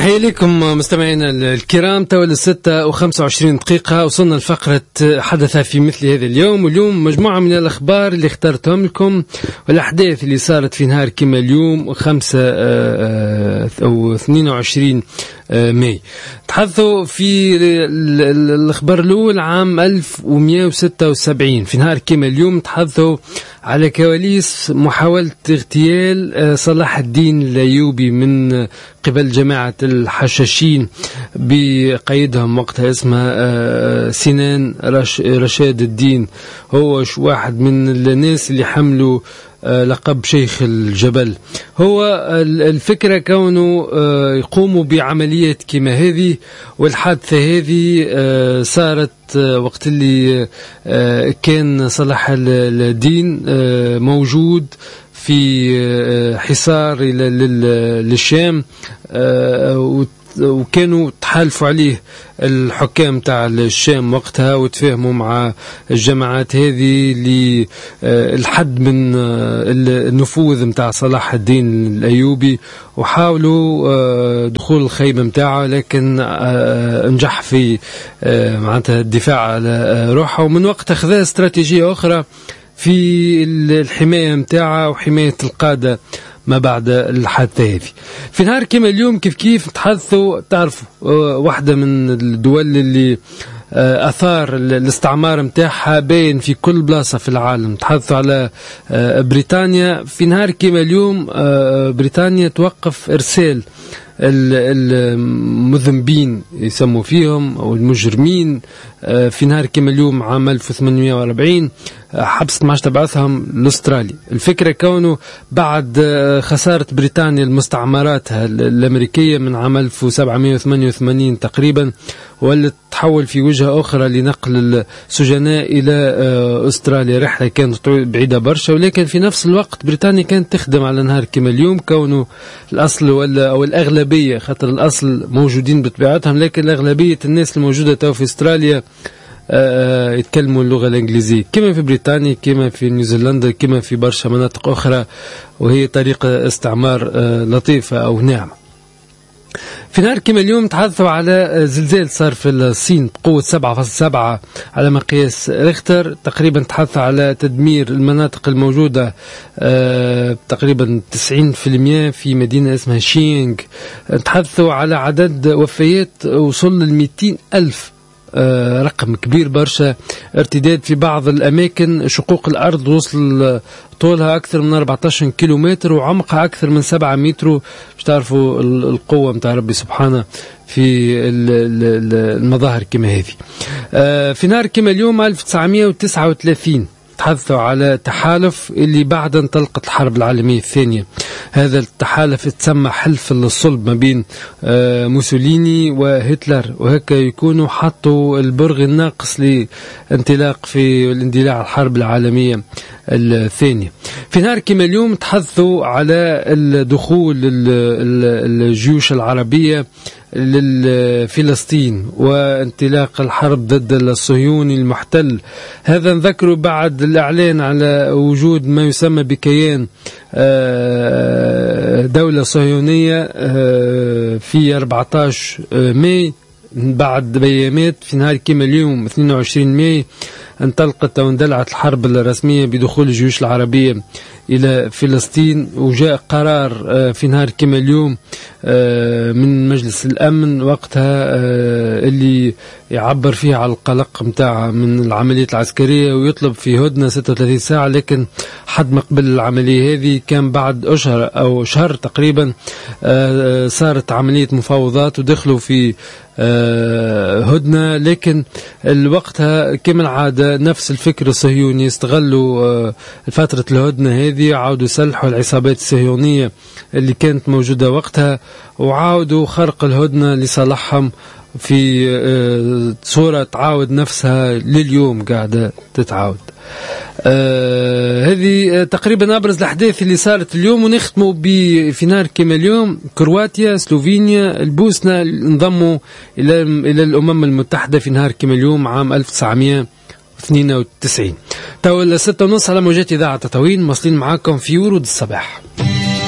تحية لكم مستمعينا الكرام. تولى 6:25 دقيقة وصلنا لفقرة حدث في مثل هذا اليوم. واليوم مجموعة من الأخبار اللي اخترتهم لكم والأحداث اللي صارت في نهار كما اليوم 5 أو 22 ماي. تحدثوا في الأخبار الأول عام 1176 في نهار كما اليوم تحدثوا على كواليس محاولة اغتيال صلاح الدين الأيوبي من قبل جماعة الحشاشين بقيدهم وقتها اسمها سنان رشاد الدين. هو واحد من الناس اللي حملوا لقب شيخ الجبل. هو الفكرة كونه يقوموا بعمليات كما هذه، والحادثة هذه صارت وقت اللي كان صلاح الدين موجود في حصار للشام، وكانوا تحالفوا عليه الحكام تاع الشام وقتها وتفاهموا مع الجماعات هذه للحد من النفوذ متاع صلاح الدين الأيوبي، وحاولوا دخول الخيمة متاعه، لكن نجح في معناتها الدفاع على روحه. ومن وقت أخذ استراتيجية أخرى في الحماية متاعه وحماية القادة ما بعد الحادثة هذه. في نهار كما اليوم كيف تحدثوا تعرفوا واحدة من الدول اللي أثار الاستعمار متاعها باين في كل بلاصة في العالم. تحدثوا على بريطانيا. في نهار كما اليوم بريطانيا توقف إرسال المذنبين يسموا فيهم أو المجرمين في نهار كما اليوم عام 1840 حبست معاش تبعثهم لاستراليا. الفكرة كونه بعد خسارة بريطانيا المستعمراتها الأمريكية من عام 1788 تقريبا، واللي تحول في وجهة أخرى لنقل السجناء إلى أستراليا. رحلة كانت بعيدة برشا، ولكن في نفس الوقت بريطانيا كانت تخدم على نهار كما اليوم، كونه الأصل أو الأغلبية، خاطر الأصل موجودين بطبيعتهم، لكن الأغلبية الناس الموجودة تو في أستراليا يتكلموا اللغة الإنجليزية، كما في بريطانيا كما في نيوزيلندا كما في برشا مناطق أخرى، وهي طريقة استعمار لطيفة أو ناعمة. في نهار كما اليوم تحدثوا على زلزال صار في الصين بقوة 7.7 على مقياس ريختر. تقريبا تحدثوا على تدمير المناطق الموجودة تقريبا 90% في مدينة اسمها شينغ. تحدثوا على عدد وفيات وصل ل 200,000، رقم كبير برشا. ارتداد في بعض الأماكن، شقوق الأرض وصل طولها أكثر من 14 كيلومتر وعمقها أكثر من 7 متر. باش تعرفوا القوة متاع ربي سبحانه في المظاهر كما هذه. في نهار كما اليوم 1939 تحدثوا على تحالف اللي بعد انطلقت الحرب العالمية الثانية. هذا التحالف تسمى حلف الصلب ما بين موسوليني وهتلر، وهكا يكونوا حطوا البرغ الناقص لانطلاق في الاندلاع الحرب العالمية الثانية. في نهار كما اليوم تحدثوا على الدخول الجيوش العربية لفلسطين وانطلاق الحرب ضد الصهيوني المحتل. هذا نذكره بعد الإعلان على وجود ما يسمى بكيان دولة صهيونية في 14 ماي بعد بيامات. في نهار كما اليوم 22 ماي انطلقت أو اندلعت الحرب الرسمية بدخول الجيوش العربية إلى فلسطين، وجاء قرار في نهار كما اليوم من مجلس الأمن وقتها اللي يعبر فيه على القلق متاع من العمليات العسكرية ويطلب في هدنة 36 ساعة. لكن حد ما قبل العملية هذه كان بعد أشهر أو شهر تقريبا صارت عملية مفاوضات ودخلوا في هدنة. لكن وقتها كما العادة نفس الفكر الصهيوني استغلوا فترة الهدنة هذه، عاودوا سلحوا العصابات الصهيونية اللي كانت موجودة وقتها وعاودوا خرق الهدنة لصالحهم في صورة تعاود نفسها لليوم قاعدة تتعاود. هذه تقريبا أبرز الأحداث اللي صارت اليوم. ونختموا في نهار كما اليوم كرواتيا، سلوفينيا، البوسنة انضموا إلى الأمم المتحدة في نهار كما اليوم عام 1992. تو 6:30 على موجات إذاعة تطاوين، مواصلين معاكم في ورود الصباح.